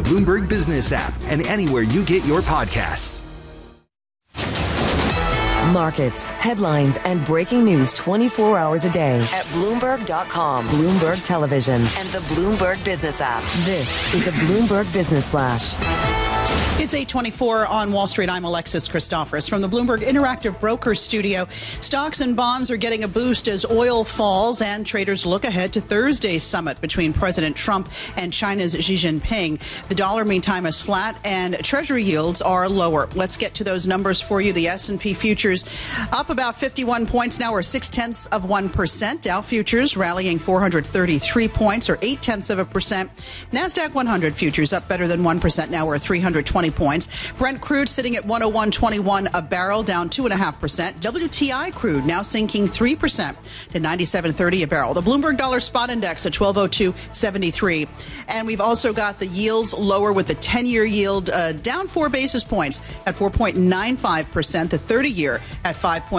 the Bloomberg Business app, and anywhere you get your podcasts. Markets, headlines, and breaking news 24 hours a day at Bloomberg.com, Bloomberg Television, and the Bloomberg Business app. This is a Bloomberg Business Flash. It's 8:24 on Wall Street. I'm Alexis Christoforous from the Bloomberg Interactive Broker Studio. Stocks and bonds are getting a boost as oil falls and traders look ahead to Thursday's summit between President Trump and China's Xi Jinping. The dollar, meantime, is flat and Treasury yields are lower. Let's get to those numbers for you. The S&P futures up about 51 points now, or 0.6%. Dow futures rallying 433 points, or 0.8%. NASDAQ 100 futures up better than 1% now, or 320 points. Brent crude sitting at 101.21 a barrel, down 2.5%. WTI crude now sinking 3% to 97.30 a barrel. The Bloomberg Dollar Spot Index at 1202.73. And we've also got the yields lower, with the 10-year yield down 4 basis points at 4.95%. The 30-year at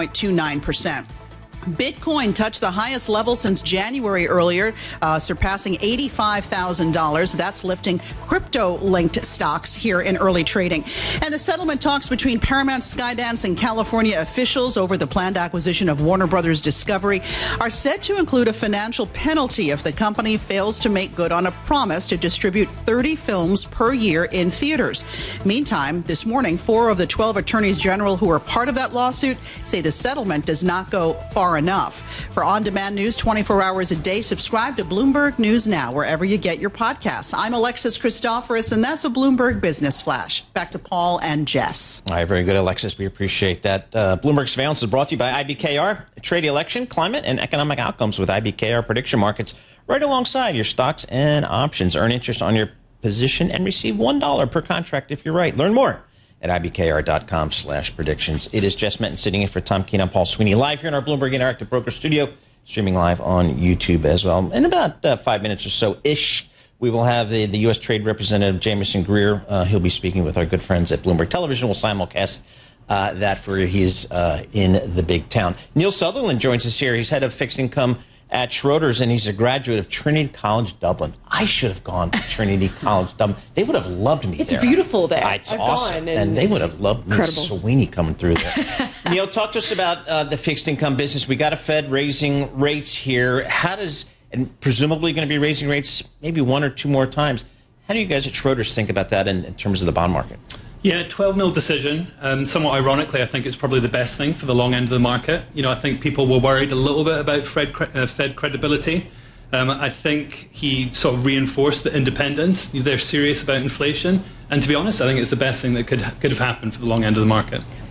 5.29%. Bitcoin touched the highest level since January earlier, surpassing $85,000. That's lifting crypto-linked stocks here in early trading. And the settlement talks between Paramount, Skydance, and California officials over the planned acquisition of Warner Brothers Discovery are said to include a financial penalty if the company fails to make good on a promise to distribute 30 films per year in theaters. Meantime, this morning, 4 of the 12 attorneys general who are part of that lawsuit say the settlement does not go far enough. For on-demand news 24 hours a day, subscribe to Bloomberg News Now, wherever you get your podcasts. I'm Alexis Christoforous, and that's a Bloomberg Business Flash. Back to Paul and Jess. All right, very good, Alexis. We appreciate that. Bloomberg Surveillance is brought to you by IBKR. Trade election, climate, and economic outcomes with IBKR prediction markets right alongside your stocks and options. Earn interest on your position and receive $1 per contract if you're right. Learn more at ibkr.com/predictions. It is Jess Menton sitting in for Tom Keene. I'm Paul Sweeney, live here in our Bloomberg Interactive Broker Studio, streaming live on YouTube as well. In about 5 minutes or so-ish, we will have the U.S. Trade Representative Jamieson Greer. He'll be speaking with our good friends at Bloomberg Television. We'll simulcast that for you. He's in the big town. Neil Sutherland joins us here. He's head of fixed income at Schroders, and he's a graduate of Trinity College Dublin. I should have gone to Trinity College Dublin. They would have loved me there. It's beautiful there. It's awesome. And they would have loved me, Sweeney, coming through there. Neil, talk to us about the fixed income business. We got a Fed raising rates here. And presumably going to be raising rates maybe 1 or 2 more times. How do you guys at Schroders think about that in terms of the bond market? Yeah, 12-mil decision. Somewhat ironically, I think it's probably the best thing for the long end of the market. I think people were worried a little bit about Fed credibility. I think he sort of reinforced the independence. They're serious about inflation. And to be honest, I think it's the best thing that could have happened for the long end of the market.